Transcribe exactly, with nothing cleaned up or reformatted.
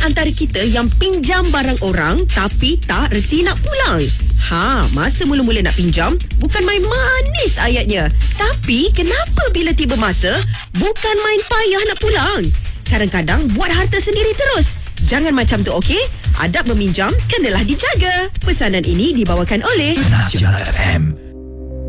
antara kita yang pinjam barang orang tapi tak reti nak pulang? Ha, masa mula-mula nak pinjam, bukan main manis ayatnya. Tapi kenapa bila tiba masa, bukan main payah nak pulang? Kadang-kadang buat harta sendiri terus. Jangan macam tu, okey? Adab meminjam kenalah dijaga. Pesanan ini dibawakan oleh Nasional F M.